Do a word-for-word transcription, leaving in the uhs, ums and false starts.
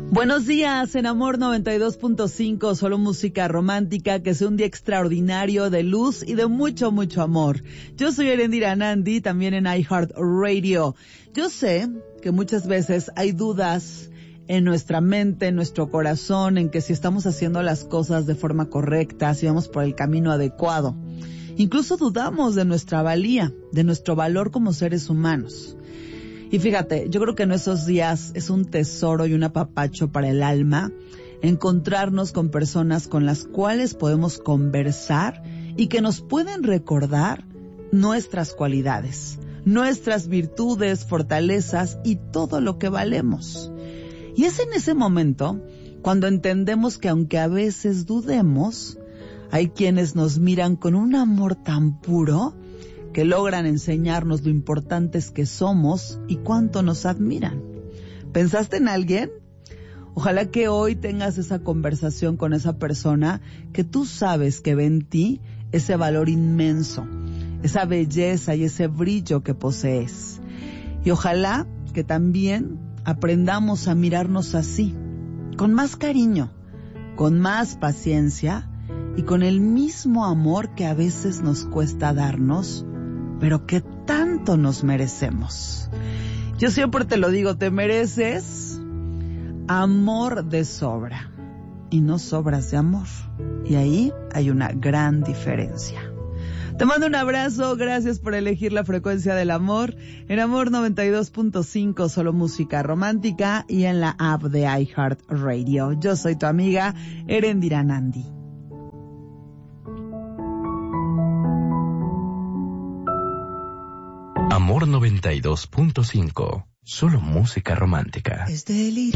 Buenos días, en Amor noventa y dos punto cinco, solo música romántica, que sea un día extraordinario de luz y de mucho, mucho amor. Yo soy Erendira Nandi, también en iHeartRadio. Yo sé que muchas veces hay dudas en nuestra mente, en nuestro corazón, en que si estamos haciendo las cosas de forma correcta, si vamos por el camino adecuado. Incluso dudamos de nuestra valía, de nuestro valor como seres humanos. Y fíjate, yo creo que en esos días es un tesoro y un apapacho para el alma encontrarnos con personas con las cuales podemos conversar y que nos pueden recordar nuestras cualidades, nuestras virtudes, fortalezas y todo lo que valemos. Y es en ese momento cuando entendemos que aunque a veces dudemos, hay quienes nos miran con un amor tan puro que logran enseñarnos lo importantes que somos y cuánto nos admiran. ¿Pensaste en alguien? Ojalá que hoy tengas esa conversación con esa persona que tú sabes que ve en ti ese valor inmenso, esa belleza y ese brillo que posees. Y ojalá que también aprendamos a mirarnos así, con más cariño, con más paciencia y con el mismo amor que a veces nos cuesta darnos, pero que tanto nos merecemos. Yo siempre te lo digo, te mereces amor de sobra y no sobras de amor. Y ahí hay una gran diferencia. Te mando un abrazo, gracias por elegir la frecuencia del amor. En Amor noventa y dos punto cinco, solo música romántica, y en la app de iHeartRadio. Yo soy tu amiga Erendira Nandi. Amor noventa y dos punto cinco, solo música romántica. Es delirante.